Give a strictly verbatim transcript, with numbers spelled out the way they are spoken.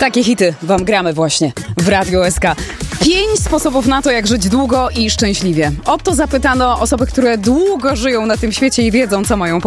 Takie hity wam gramy właśnie w Radiu S K. Pięć sposobów na to, jak żyć długo i szczęśliwie. O to zapytano osoby, które długo żyją na tym świecie i wiedzą, co mają